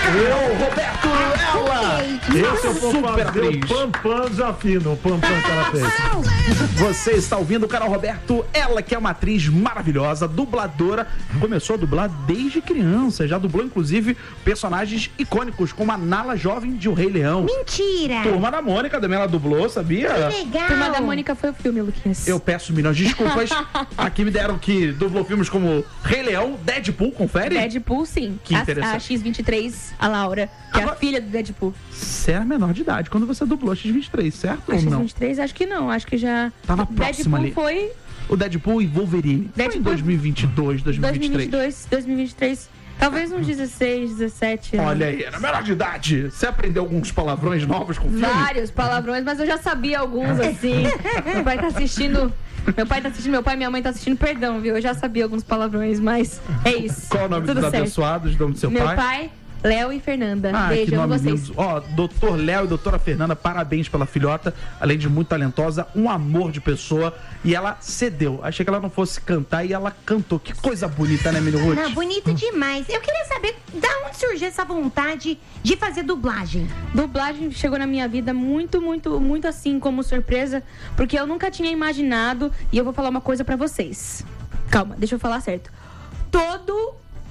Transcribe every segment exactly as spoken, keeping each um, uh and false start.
Eu, Roberto, ela! Esse eu vou Super fazer atriz. o Pampam desafino, o Pampam que ela fez. Você está ouvindo o Carol Roberto, ela que é uma atriz maravilhosa, dubladora, começou a dublar desde criança, já dublou inclusive personagens icônicos como a Nala jovem de O Rei Leão. Mentira! Turma da Mônica também ela dublou, sabia? Que legal! Turma da Mônica foi o filme, Luquinhas. Eu peço milhões de desculpas. Aqui me deram que dublou filmes como Rei Leão, Deadpool, confere? Deadpool, sim. Que a, interessante. a X vinte e três, a Laura, que é a filha do Deadpool. Você era menor de idade quando você dublou a X vinte e três, certo A ou X não? vinte e três, acho que não. Acho que já... Tava próximo Deadpool ali. foi O Deadpool e Wolverine. Foi em Deadpool- dois mil e vinte e dois, dois mil e vinte e dois mil e vinte três. e dois, dois mil e vinte e três. Talvez uns dezesseis, dezessete anos. Olha aí, era menor de idade. Você aprendeu alguns palavrões novos com o filme? Vários palavrões, mas eu já sabia alguns, assim. Meu pai tá assistindo... Meu pai tá assistindo, meu pai e minha mãe tá assistindo, perdão, viu? Eu já sabia alguns palavrões, mas é isso. Qual o nome Tudo dos certo. abençoados, o nome do seu Meu pai? pai, Léo e Fernanda. Ah, Beijo, que amo nome vocês. lindo. Ó, doutor Léo e doutora Fernanda, parabéns pela filhota. Além de muito talentosa, um amor de pessoa. E ela cedeu. Achei que ela não fosse cantar e ela cantou. Que coisa bonita, né, Mini Ruth? Não, bonito demais. Eu queria saber da onde surgiu essa vontade de fazer dublagem. Dublagem chegou na minha vida muito, muito, muito assim, como surpresa, porque eu nunca tinha imaginado, e eu vou falar uma coisa pra vocês. Calma, deixa eu falar certo. Todo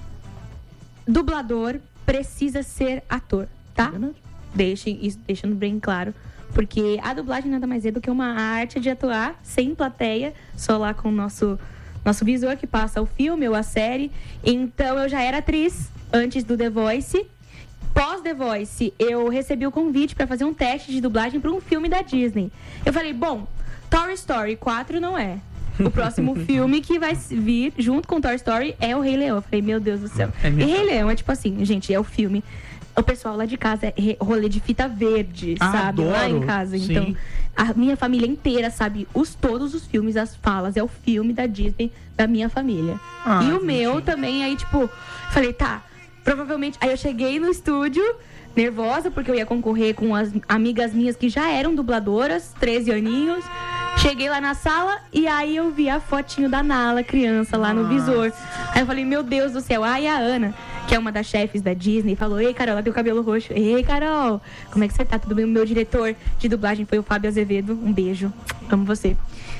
dublador precisa ser ator, tá? Deixem isso, deixando bem claro. Porque a dublagem nada mais é do que uma arte de atuar sem plateia, só lá com o nosso, nosso visor que passa o filme ou a série. Então eu já era atriz antes do The Voice. Pós The Voice, eu recebi o convite para fazer um teste de dublagem para um filme da Disney. Eu falei, bom, Toy Story quatro não é. O próximo filme que vai vir junto com Toy Story é o Rei Leão. Eu falei, meu Deus do céu. É e minha- Rei Leão é tipo assim, gente, é o filme. O pessoal lá de casa é re- rolê de fita verde, Ah, sabe? Lá adoro. em casa. Sim. Então, a minha família inteira sabe os, todos os filmes, as falas. É o filme da Disney da minha família. Ah, e o que meu bonitinho. também, aí tipo, falei, tá, provavelmente. Aí eu cheguei no estúdio, nervosa, porque eu ia concorrer com as amigas minhas que já eram dubladoras, treze aninhos. Cheguei lá na sala e aí eu vi a fotinho da Nala, criança, lá no visor. Aí eu falei, meu Deus do céu. Aí a Ana, que é uma das chefes da Disney, falou, ei, Carol, ela tem o cabelo roxo. Ei, Carol, como é que você tá? Tudo bem? O meu diretor de dublagem foi o Fábio Azevedo. Um beijo. Amo você.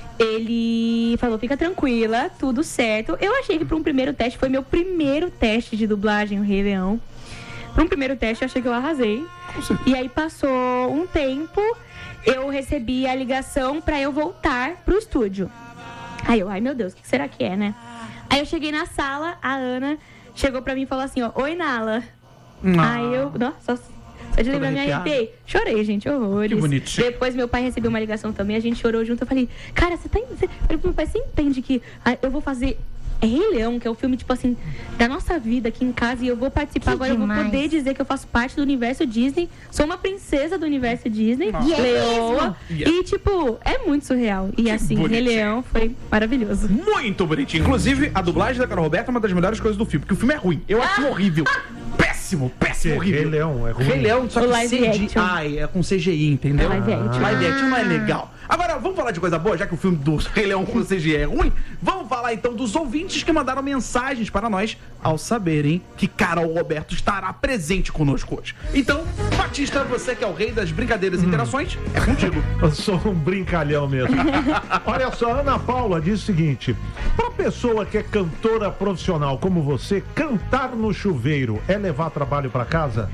Ele falou, fica tranquila, tudo certo. Eu achei que para um primeiro teste, foi meu primeiro teste de dublagem, o Rei Leão. Para um primeiro teste, eu achei que eu arrasei. E aí passou um tempo, eu recebi a ligação para eu voltar pro estúdio. Aí eu, ai meu Deus, o que será que é, né? Aí eu cheguei na sala, a Ana chegou pra mim e falou assim, ó, oi, Nala. Ah. Aí eu, nossa, só de lembrar, me arrepiada. arrepiei. Chorei, gente, horrores. Que bonitinho. Depois meu pai recebeu uma ligação também, a gente chorou junto. Eu falei, cara, você tá... Você... Eu falei pro meu pai, você entende que ah, eu vou fazer... É Rei Leão, que é o filme, tipo assim, da nossa vida aqui em casa, e eu vou participar Que agora, eu demais. vou poder dizer que eu faço parte do universo Disney, sou uma princesa do universo Disney, E é leoa, mesmo? e tipo, é muito surreal. E assim, Rei bonitinho. Leão foi maravilhoso. Muito bonitinho. Inclusive, a dublagem da Carol Roberta é uma das melhores coisas do filme, porque o filme é ruim. Eu acho horrível. Péssimo, péssimo, horrível. Rei Leão é ruim. Rei Leão, só O que live C G I, action. é com C G I, entendeu? É live action. Live action não é legal. Agora, vamos falar de coisa boa, já que o filme do Rei Leão com C G I é ruim. Vamos falar então dos ouvintes que mandaram mensagens para nós ao saberem que Carol Roberto estará presente conosco hoje. Então, Batista, você que é o rei das brincadeiras e interações, é contigo. Eu sou um brincalhão mesmo. Olha só, Ana Paula diz o seguinte: pra pessoa que é cantora profissional como você, cantar no chuveiro é levar trabalho pra casa?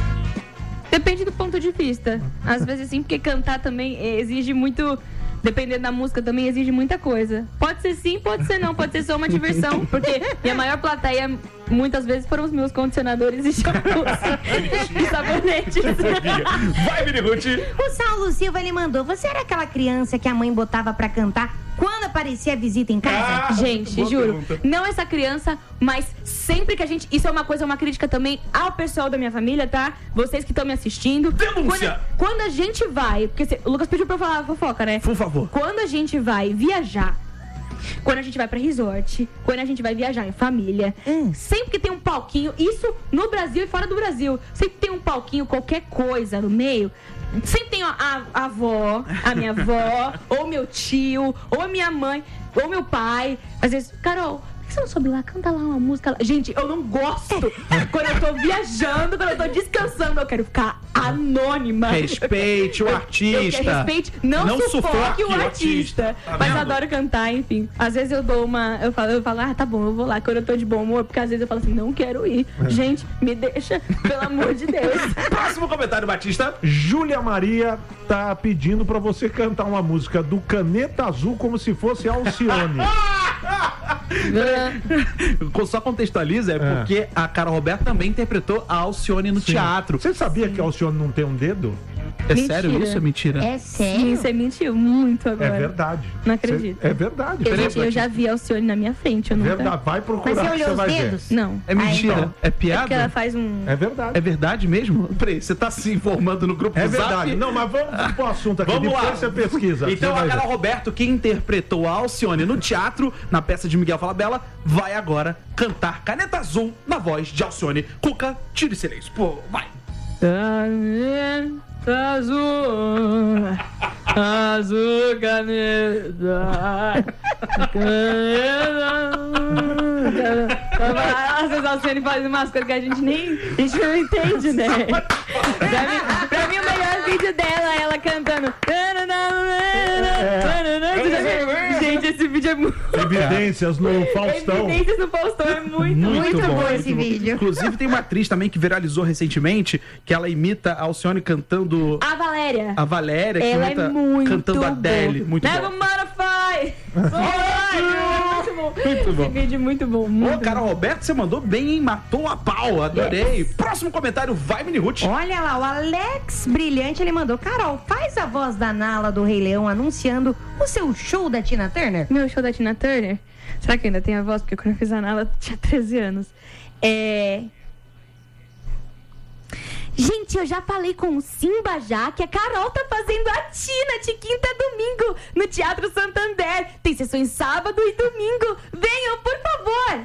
Depende do ponto de vista. Às vezes sim, porque cantar também exige muito... Dependendo da música também exige muita coisa. Pode ser sim, pode ser não, pode ser só uma diversão. Porque minha maior plateia, muitas vezes, foram os meus condicionadores e shampoos e sabonetes. Vai, Mini Ruth. O Saulo Silva, ele mandou, você era aquela criança que a mãe botava pra cantar quando aparecia a visita em casa? Ah, Gente, boa juro, pergunta. não essa criança, mas sempre que a gente... Isso é uma coisa, uma crítica também ao pessoal da minha família, tá? Vocês que estão me assistindo. Denúncia! Quando, quando a gente vai... Porque cê- o Lucas pediu pra eu falar a fofoca, né? Por favor. Quando a gente vai viajar, quando a gente vai pra resort, quando a gente vai viajar em família, Hum. sempre que tem um palquinho, isso no Brasil e fora do Brasil, sempre tem um palquinho, qualquer coisa no meio, sempre tem a, a, a avó, a minha avó, ou meu tio, ou a minha mãe, ou meu pai. Às vezes, Carol, que você não soube lá? Canta lá uma música lá. Gente, eu não gosto. Quando eu tô viajando, quando eu tô descansando, eu quero ficar anônima. Respeite o Eu- artista. Eu quero respeite, não, Não sufoque, sufoque o o artista. artista. Tá Mas vendo? eu adoro cantar, enfim. Às vezes eu dou uma. Eu falo, eu falo, ah, tá bom, eu vou lá, quando eu tô de bom humor, porque às vezes eu falo assim, não quero ir. Gente, me deixa, pelo amor de Deus. Próximo comentário, Batista. Júlia Maria tá pedindo pra você cantar uma música do Caneta Azul como se fosse Alcione. Só contextualiza, é porque a Carol Roberta também interpretou a Alcione no teatro. Você sabia que a Alcione não tem um dedo? É Mentira. sério isso? É mentira? É Sim, sério? você mentiu muito É agora. verdade. Não acredito. Cê- É verdade. Eu, Peraí, gente, eu já vi a Alcione na minha frente, eu nunca... Verdade. Vai procurar Mas você que olhou você os vai dedos? Não. É mentira? então. É É porque ela piada? faz um... ver. É verdade. É verdade mesmo? Peraí, você tá se informando no grupo É do Zap? verdade. Não, mas vamos, vamos pro assunto aqui. Vamos Depois lá. você pesquisa. Então você a vai Carol ver. Roberto, que interpretou a Alcione no teatro, na peça de Miguel Falabella, vai agora cantar Caneta Azul na voz de Alcione. Cuca, tire silêncio. Pô, vai. Caneta azul, azul caneta, caneta. Às vezes a Alcione faz umas coisas que a gente nem, a gente não entende, né? Pra mim, pra mim o melhor vídeo dela é ela cantando. Gente, esse vídeo é muito... Evidências no Faustão. Evidências no Faustão é muito, Muito bom, bom esse vídeo. Inclusive tem uma atriz também que viralizou recentemente, que ela imita a Alcione cantando A Valéria. a Valéria, que Ela imita é muito cantando a boa. Adele. Muito Never bom. modify. Muito bom. Muito bom. Esse vídeo é muito bom. Muito Ô, Carol Roberto, você mandou bem, hein? Matou a pau. Adorei. Próximo comentário, vai, Mini Ruth. Olha lá, o Alex Brilhante, ele mandou: Carol, faz a voz da Nala do Rei Leão anunciando o seu show da Tina Turner. bom. Meu show da Tina Turner. Será que eu ainda tenho a voz? Porque quando eu fiz a Nala, eu tinha treze anos. É... Gente, eu já falei com o Simba já que a Carol tá fazendo a Tina de quinta a domingo no Teatro Santander. Tem sessões sábado e domingo. Venham, por favor.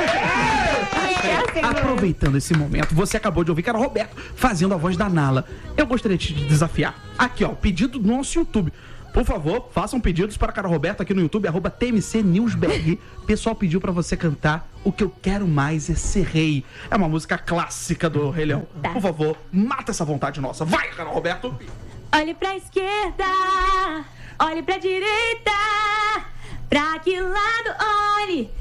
É, Aproveitando esse momento, você acabou de ouvir Carol Roberto fazendo a voz da Nala. Eu gostaria de te desafiar. Aqui, ó, pedido do nosso YouTube. Por favor, façam pedidos para Carol Roberto aqui no YouTube, arroba T M C News B R. O pessoal pediu pra você cantar O Que Eu Quero Mais É Ser Rei. É uma música clássica do Rei Leão. Tá. Por favor, mata essa vontade nossa. Vai, Carol Roberto. Olhe pra esquerda, olhe pra direita, pra que lado olhe.